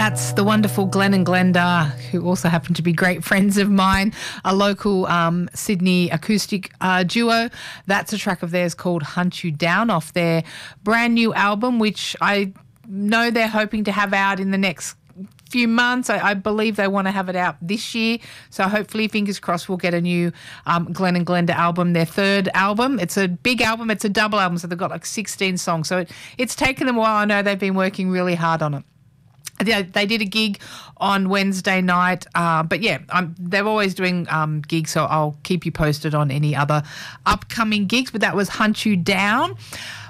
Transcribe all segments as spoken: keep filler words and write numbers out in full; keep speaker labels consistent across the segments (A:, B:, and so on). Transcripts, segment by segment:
A: That's the wonderful Glenn and Glenda, who also happen to be great friends of mine, a local um, Sydney acoustic uh, duo. That's a track of theirs called Hunt You Down off their brand new album, which I know they're hoping to have out in the next few months. I, I believe they want to have it out this year. So hopefully, fingers crossed, we'll get a new um, Glenn and Glenda album, their third album. It's a big album. It's a double album, so they've got like sixteen songs. So it, it's taken them a while. I know they've been working really hard on it. They, they did a gig on Wednesday night, uh, but yeah, um, they're always doing um, gigs, so I'll keep you posted on any other upcoming gigs. But that was Hunt You Down.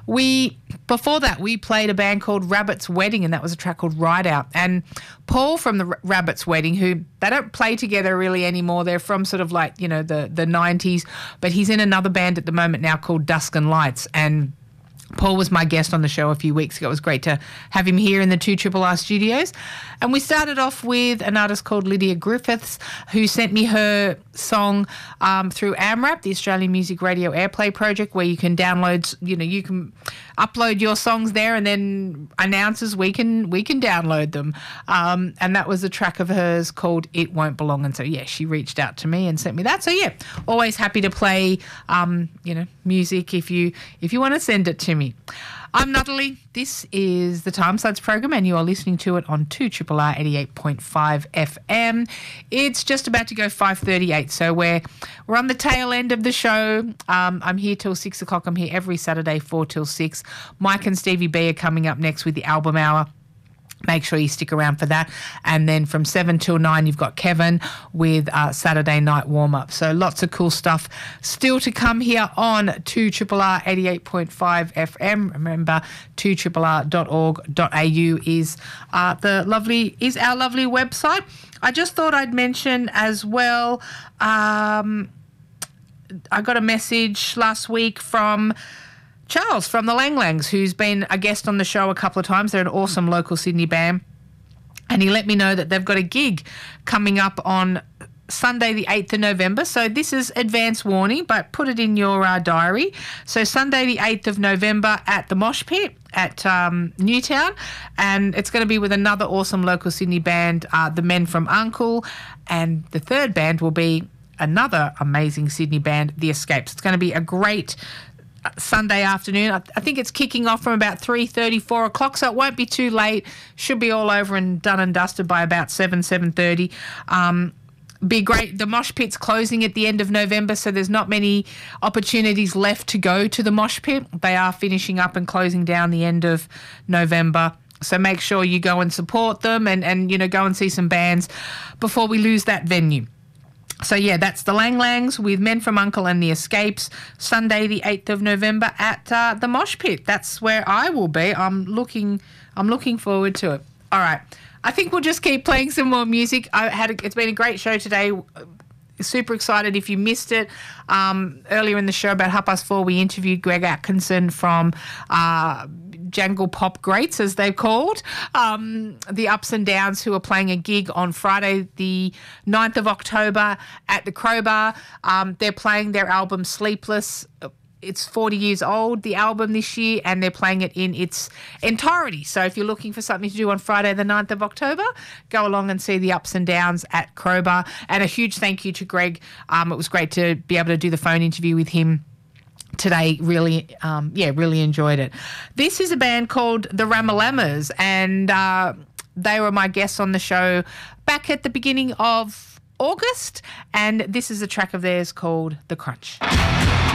A: We before that we played a band called Rabbit's Wedding, and that was a track called Ride Out. And Paul from the R- Rabbit's Wedding, who they don't play together really anymore. They're from sort of like, you know, the the nineties, but he's in another band at the moment now called Dusk and Lights. And Paul was my guest on the show a few weeks ago. It was great to have him here in the two R R R studios. And we started off with an artist called Lydia Griffiths, who sent me her song um, through AMRAP, the Australian Music Radio Airplay project, where you can download, you know, you can upload your songs there, and then announcers, we can we can download them. Um, and that was a track of hers called It Won't Belong. And so, yeah, she reached out to me and sent me that. So, yeah, always happy to play, um, you know, music if you if you want to send it to me. I'm Natalie. This is the Time Sluts program, and you are listening to it on two R R R eighty-eight point five F M. It's just about to go five thirty-eight, so we're we're on the tail end of the show. Um, I'm here till six o'clock. I'm here every Saturday, four till six. Mike and Stevie B are coming up next with the album hour. Make sure you stick around for that. And then from seven till nine, you've got Kevin with uh, Saturday Night Warm-Up. So lots of cool stuff still to come here on two R R R eighty-eight point five F M. Remember, two R R R dot org dot A U is uh, the lovely is our lovely website. I just thought I'd mention as well, um, I got a message last week from Charles from the Lang Langs, who's been a guest on the show a couple of times. They're an awesome local Sydney band. And he let me know that they've got a gig coming up on Sunday the eighth of November. So this is advance warning, but put it in your uh, diary. So Sunday the eighth of November at the Mosh Pit at um, Newtown. And it's going to be with another awesome local Sydney band, uh, the Men from Uncle. And the third band will be another amazing Sydney band, The Escapes. It's going to be a great Sunday afternoon. I think it's kicking off from about three thirty, four o'clock, so it won't be too late. Should be all over and done and dusted by about seven, seven thirty. Um, be great. The Mosh Pit's closing at the end of November, so there's not many opportunities left to go to the Mosh Pit. They are finishing up and closing down the end of November. So make sure you go and support them and, and you know, go and see some bands before we lose that venue. So, yeah, that's the Lang Langs with Men from Uncle and The Escapes, Sunday the eighth of November at uh, the Mosh Pit. That's where I will be. I'm looking I'm looking forward to it. All right. I think we'll just keep playing some more music. I had a, it's been a great show today. Super excited if you missed it. Um, earlier in the show, about half past four, we interviewed Greg Atkinson from Uh, Jangle Pop Greats, as they're called, um, the Ups and Downs, who are playing a gig on Friday the ninth of October at the Crowbar. Um, they're playing their album Sleepless. It's forty years old, the album this year, and they're playing it in its entirety. So if you're looking for something to do on Friday the ninth of October, go along and see the Ups and Downs at Crowbar. And a huge thank you to Greg. Um, it was great to be able to do the phone interview with him today. Really, um, yeah, really enjoyed it. This is a band called the Ramalamas, and uh, they were my guests on the show back at the beginning of August, and this is a track of theirs called The Crunch.